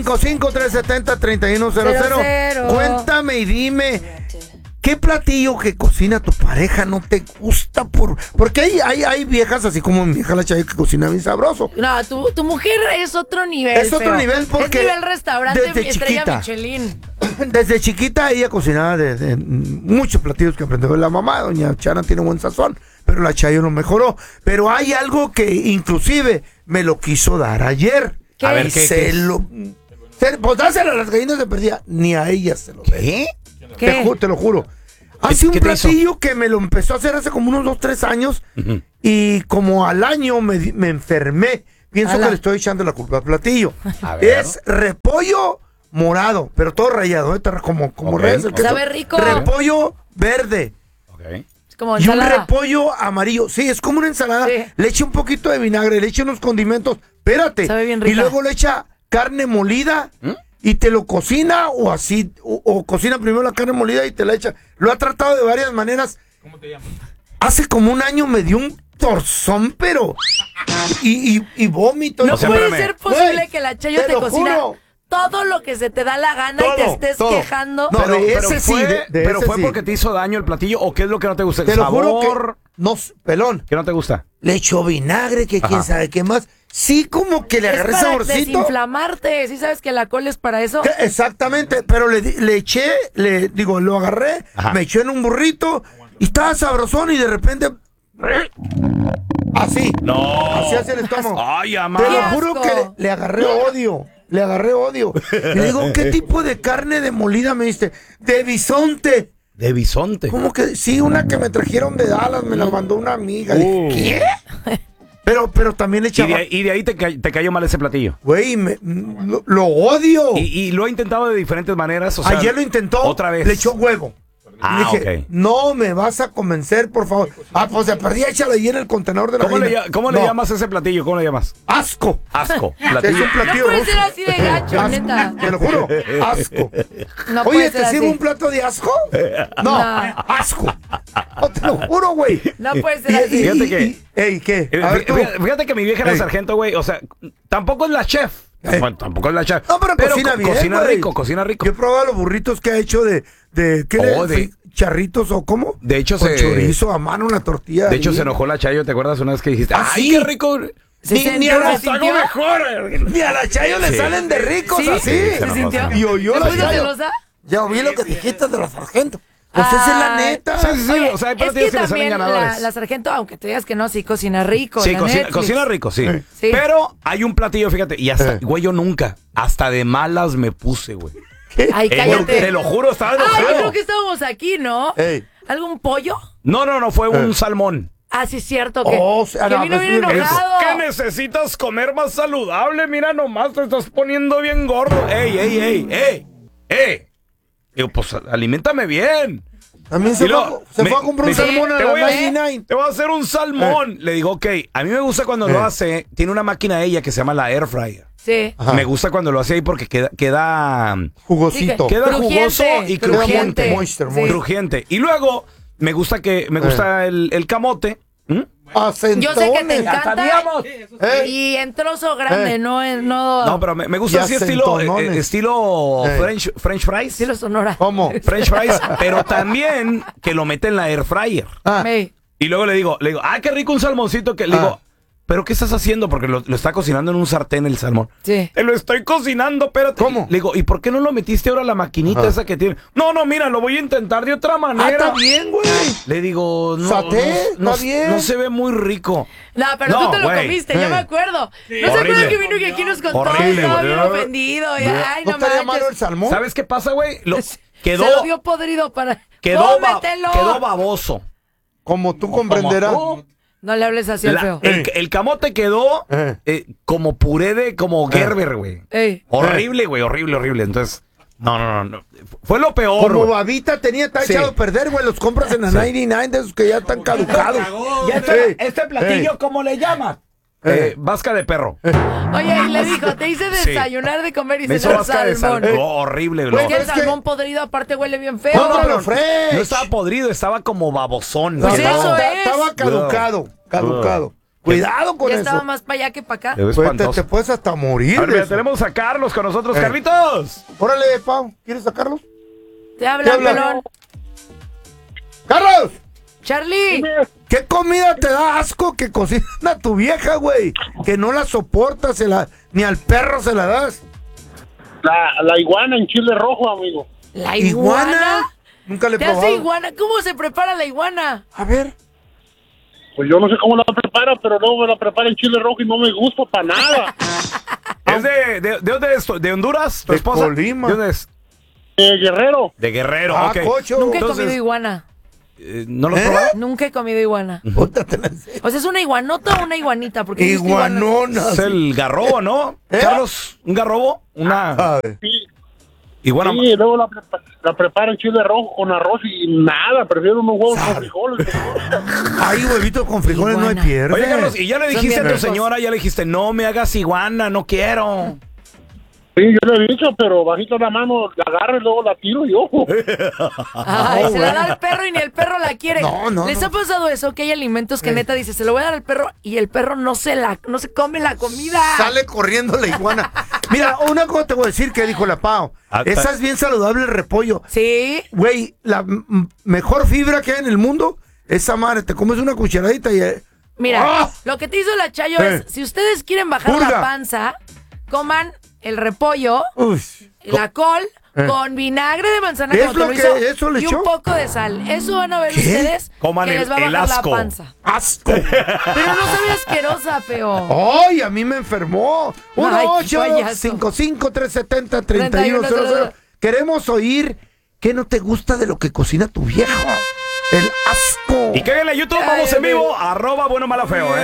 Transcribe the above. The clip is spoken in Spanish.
55-370-3100. Cuéntame y dime, ¿qué platillo que cocina tu pareja no te gusta? Porque hay viejas, así como mi vieja la Chayo, que cocina bien sabroso. No, tu mujer es otro nivel. Es otro nivel porque... Es nivel restaurante, desde estrella chiquita. Michelin. Desde chiquita ella cocinaba de muchos platillos que aprendió de la mamá. Doña Chana tiene buen sazón, pero la Chayo lo mejoró. Pero hay algo que inclusive me lo quiso dar ayer. ¿Qué? A ver, ¿qué? Pues dáselo a las gallinas de perdida, ni a ellas se lo ¿Qué? ¿Qué? Te lo juro. Hace un ¿Qué te hizo? platillo que me lo empezó a hacer hace como unos 2-3 años y como al año me enfermé. Pienso que le estoy echando la culpa al platillo. A ver. Es repollo morado, pero todo rayado, como Ok. reyes el queso. Sabe rico. Repollo verde Ok. Es como y un ensalada. repollo amarillo. Sí, es como una ensalada. Sí. Le echa un poquito de vinagre, le echa unos condimentos. Espérate. Sabe bien rica. Y luego le echa carne molida y te lo cocina o así, o cocina primero la carne molida y te la echa. Lo ha tratado de varias maneras. ¿Cómo te llamas? Hace como un año me dio un torzón, pero y vómito. No O sea, puede espérame. ser posible Güey, que la Chayo te te lo cocina juro. todo lo que se te da la gana y te Todo, estés todo. quejando. No, de ese sí, fue, de pero ese fue sí. porque te hizo daño el platillo o qué es lo que no te gusta. Te ¿El lo juro sabor? que no, pelón. ¿Qué no te gusta? Le echó vinagre, que quién sabe qué más. Sí, como que le Es agarré para saborcito. desinflamarte. ¿Sí sabes que la col es para eso? Exactamente, pero le eché, lo agarré, Ajá. me eché en un burrito y estaba sabrosón y de repente así. No. Así hace el estómago. Ay, Te amado. lo ¡Qué juro asco! que le agarré odio. Le agarré odio. Y le digo, ¿qué tipo de carne de molida me diste? De bisonte. De bisonte. ¿Cómo que? Sí, una que me trajeron de Dallas, me la mandó una amiga. Dije, ¿qué? Pero también le echaba. Y de ahí te cayó mal ese platillo. Güey, lo odio. Y lo ha intentado de diferentes maneras. O sea, Ayer lo intentó. Otra vez. Le echó huevo. Ah, Y dije, ok. no me vas a convencer, por favor. Pues se perdía, échalo ahí en el contenedor de la ¿Cómo gallina. cómo le No, llamas a ese platillo? ¿Cómo le llamas? Asco. Asco. Es Platillo. un platillo No puede ruso. ser así de gacho, Asco, neta. te lo juro, asco. No Oye, puede ¿te ser sirvo así. un plato de asco? No, asco. No, te lo juro, güey. No puede ser así. Fíjate que- Ey, ¿qué? A ver tú. Fíjate que mi vieja era Ey. sargento, güey. O sea, tampoco es la chef. Bueno, tampoco es la chef. No, pero cocina bien, Cocina güey. rico, cocina rico. Yo he probado los burritos que ha hecho ¿qué Oh, le? ¿Charritos o cómo? De hecho, con chorizo a mano, una tortilla. De hecho, ahí. se enojó la Chayo, ¿te acuerdas una vez que dijiste? ¿Ah, ¡Ay, sí? qué rico! Ni a la sintió? Ni a la Chayo le Sí. salen de ricos ¿Sí? así. se ¿Se enojó, sintió? se Y oyó ¿Te la pusiste Chayo. celosa? Ya oí lo que dijiste de los sargentos. Pues esa es la neta. Sí, sí, sí. Oye, O sea, hay es que platillos que le salen también ganadores. la sargento, aunque te digas que no, sí cocina rico. Sí, la cocina, Netflix. cocina rico, sí. Sí. Pero hay un platillo, fíjate, y hasta, güey, yo nunca, hasta de malas me puse, güey. Ay, Te cállate. lo juro, estaba Ah, yo enojado. creo que estábamos aquí, ¿no? Ey. ¿Algún pollo? No, fue un salmón. Ah, sí, es cierto que, Oh, o sea, que no, vino pues, bien es enojado. Que necesitas comer más saludable, mira nomás, te estás poniendo bien gordo. ¡Ey! Digo, pues, aliméntame bien. También Y se luego, fue a comprar un dice, salmón a te la voy a- 99. Te voy a hacer un salmón. Le digo, ok, a mí me gusta cuando lo hace, tiene una máquina ella que se llama la Air Fryer. Sí. Ajá. Me gusta cuando lo hace ahí porque queda Jugosito. Sí, queda Crujiente, jugoso y crujiente. Moisture, Sí. moisture. Crujiente. Y luego me gusta el camote. ¿Mm? Yo sé que te encanta. sabíamos. Y en trozo grande, no. No, pero me gusta Y así estilo acentonones. French fries. Sí, lo sonora. ¿Cómo? French fries, pero también que lo mete en la air fryer. Ah, Ey. Y luego le digo, qué rico un salmoncito que le digo, ¿pero qué estás haciendo? Porque lo está cocinando en un sartén el salmón. Sí. Te lo estoy cocinando, espérate. ¿Cómo? Le digo, ¿y por qué no lo metiste ahora a la maquinita esa que tiene? No, mira, lo voy a intentar de otra manera. está bien, güey. Le digo, no, Saté, no, está bien. no se ve muy rico. No, pero No, tú te lo güey. comiste, yo me acuerdo. ¿No se Horrible. acuerdan que vino y aquí nos contó? Horrible, Estaba güey. bien ofendido. Y, ay, ¿No no estaría malo el manches. salmón? ¿Sabes qué pasa, güey? Quedó, Se lo dio podrido para... quedó ¡Cómetelo! baboso. Como tú comprenderás. Como tú. No le hables así al feo. El camote quedó como puré de como Gerber, güey. Ey. Horrible, güey, horrible. Entonces, no. Fue lo peor, Como güey. babita está Sí. echado a perder, güey. Los compras en la 99 de esos que ya están caducados. Este platillo, ¿cómo le llamas? Vasca de perro. Oye, y le dijo, te hice Sí. desayunar de comer y Me hizo cenar vasca de salmón. salmón. Horrible, Porque güey. el es que- salmón podrido aparte huele bien feo. No, pero fresh. no estaba podrido, estaba como babosón. Pues güey. eso es. Estaba caducado. Cuidado con Ya eso. estaba más para allá que para acá. Te ves Pues espantoso. te puedes hasta morir. A ver, de mira, eso. tenemos a Carlos con nosotros. Carlitos. Órale, Pau, ¿quieres sacarlos? Te habla, habla? pelón. ¡Carlos! Charlie. ¿Qué comida te da asco que cocina tu vieja, güey? Que no la soportas, ni al perro se la das. La iguana en chile rojo, amigo. ¿La iguana? Nunca le he ¿Te probado. hace iguana? ¿Cómo se prepara la iguana? A ver. Pues yo no sé cómo la prepara, pero luego me la prepara en chile rojo y no me gusta para nada. ¿Es ¿De dónde es? ¿De Honduras? ¿Tu De esposa? Colima. ¿De dónde es? Guerrero. De Guerrero, Ah, ok. cocho. Nunca he Entonces- comido iguana. ¿No lo has ¿Eh? probado? Nunca he comido iguana. Puta, te la enseño. O sea, ¿es una iguanota o una iguanita? Porque he visto iguanas- Iguanona. Es el garrobo, ¿no? ¿Eh? Carlos, ¿un garrobo? Una A ver. Sí, iguana. sí, luego la prepara en chile rojo con arroz y nada. Prefiero unos huevos con frijoles. Ay, huevito con frijoles no hay Iguana. pierde. Oye, Carlos, y ya le Son dijiste a bien tu ricos. señora, ya le dijiste, no me hagas iguana, no quiero. Sí, yo le he dicho, pero bajito la mano, la agarro y luego la tiro yo. Ay, se la da al perro y ni el perro la quiere. No, ¿Les no. ha pasado eso? Que hay alimentos que neta dice, se lo voy a dar al perro y el perro no se come la comida. Sale corriendo la iguana. Mira, una cosa te voy a decir que dijo la Pau. Ah, Esa es bien saludable el repollo. Sí. Güey, la mejor fibra que hay en el mundo, esa madre, te comes una cucharadita y... Mira, ¡Ah! lo que te hizo la Chayo Eh. es, si ustedes quieren bajar Purga. la panza, coman el repollo, Uy. la col, con vinagre de manzana ¿Es como te lo lo que hizo, eso le y echó? un poco de sal. Eso van a ver ¿Qué? ustedes Coman que el- les va a el bajar asco. la panza. ¡Asco! Pero no sabe asquerosa, feo. ¡Ay, a mí me enfermó! Ay, qué payaso. 1-855-370-3100. Queremos oír qué no te gusta de lo que cocina tu viejo. El asco. Y que en la YouTube, vamos en vivo, @bueno mala feo,